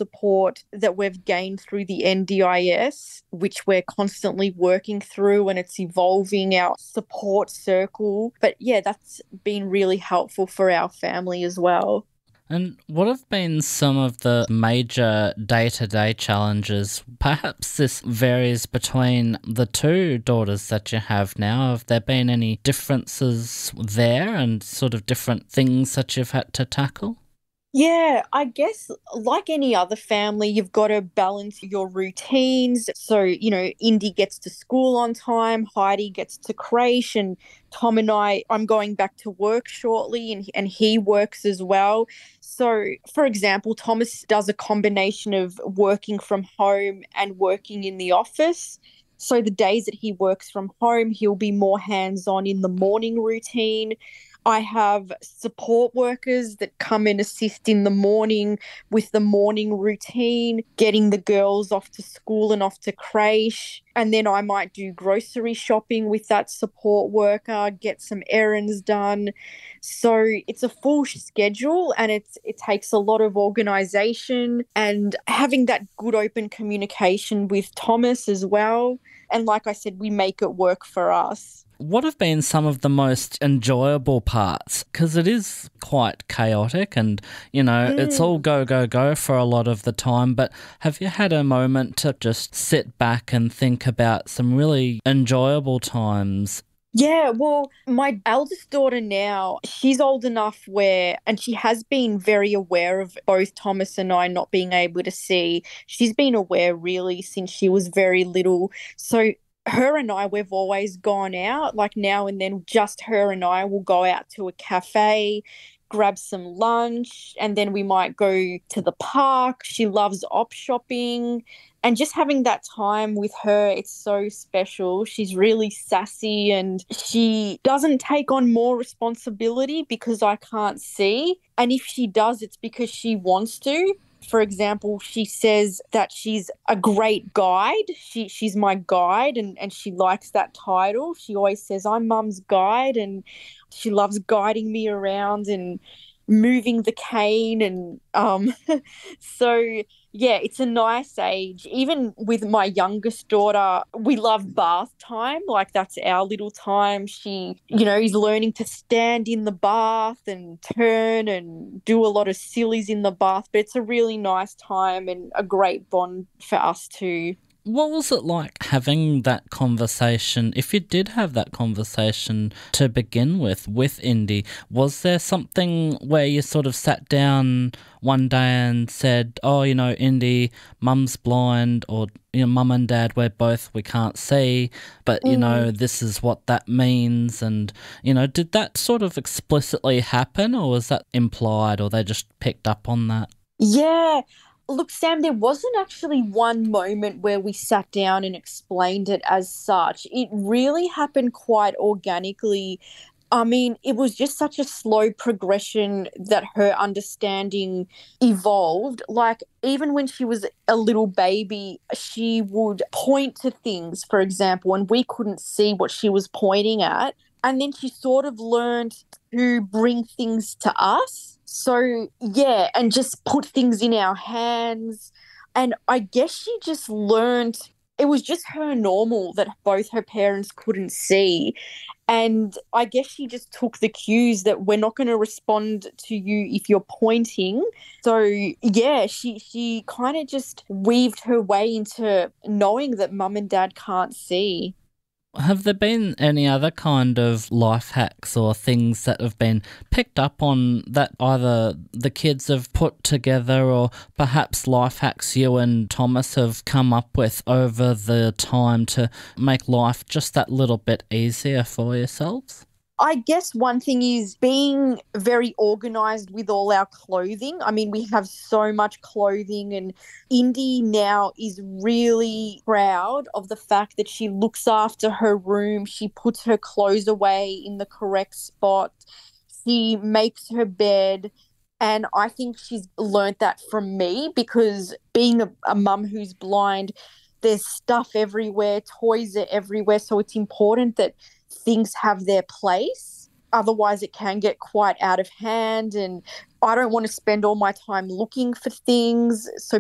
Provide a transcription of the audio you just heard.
support that we've gained through the NDIS, which we're constantly working through, and it's evolving our support circle. But yeah, that's been really helpful for our family as well. And what have been some of the major day-to-day challenges? Perhaps this varies between the two daughters that you have now. Have there been any differences there and sort of different things that you've had to tackle? Yeah, I guess like any other family, you've got to balance your routines. So, Indy gets to school on time, Heidi gets to creche, and Tom and I'm going back to work shortly, and he works as well. So, for example, Thomas does a combination of working from home and working in the office. So the days that he works from home, he'll be more hands-on in the morning routine. I have support workers that come and assist in the morning with the morning routine, getting the girls off to school and off to creche. And then I might do grocery shopping with that support worker, get some errands done. So it's a full schedule, and it takes a lot of organization and having that good open communication with Thomas as well. And like I said, we make it work for us. What have been some of the most enjoyable parts? Because it is quite chaotic and, it's all Mm. go, go, go for a lot of the time. But have you had a moment to just sit back and think about some really enjoyable times? Yeah, well, my eldest daughter now, she's old enough and she has been very aware of both Thomas and I not being able to see. She's been aware really since she was very little. So her and I, we've always gone out, like now and then, just her and I will go out to a cafe, grab some lunch, and then we might go to the park. She loves op shopping. And just having that time with her, it's so special. She's really sassy and she doesn't take on more responsibility because I can't see. And if she does, it's because she wants to. For example, she says that she's a great guide. She's my guide, and she likes that title. She always says, I'm mum's guide, and she loves guiding me around and moving the cane. And so yeah, it's a nice age. Even with my youngest daughter, we love bath time. Like that's our little time. She, is learning to stand in the bath and turn and do a lot of sillies in the bath. But it's a really nice time and a great bond for us too. What was it like having that conversation? If you did have that conversation to begin with Indy, was there something where you sort of sat down one day and said, oh, Indy, mum's blind, or, mum and dad, we can't see, but, Mm. this is what that means. And, did that sort of explicitly happen, or was that implied, or they just picked up on that? Yeah. Look, Sam, there wasn't actually one moment where we sat down and explained it as such. It really happened quite organically. I mean, it was just such a slow progression that her understanding evolved. Like, even when she was a little baby, she would point to things, for example, and we couldn't see what she was pointing at. And then she sort of learned to bring things to us. So, yeah, and just put things in our hands. And I guess she just learned it was just her normal that both her parents couldn't see. And I guess she just took the cues that we're not going to respond to you if you're pointing. So yeah, she kind of just weaved her way into knowing that mum and dad can't see. Have there been any other kind of life hacks or things that have been picked up on that either the kids have put together, or perhaps life hacks you and Thomas have come up with over the time to make life just that little bit easier for yourselves? I guess one thing is being very organized with all our clothing. I mean, we have so much clothing, and Indy now is really proud of the fact that she looks after her room. She puts her clothes away in the correct spot. She makes her bed. And I think she's learnt that from me because being a mum who's blind, there's stuff everywhere, toys are everywhere. So it's important that things have their place. Otherwise, it can get quite out of hand. And I don't want to spend all my time looking for things. So